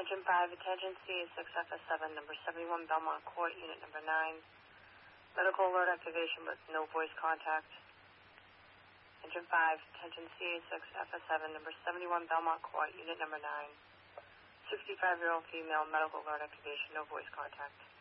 Engine 5, attention CA6FS7, number 71 Belmont Court, unit number 9. Medical alert activation but no voice contact. Engine 5, attention CA6FS7, number 71 Belmont Court, unit number 9. 65-year-old female, medical alert activation, no voice contact.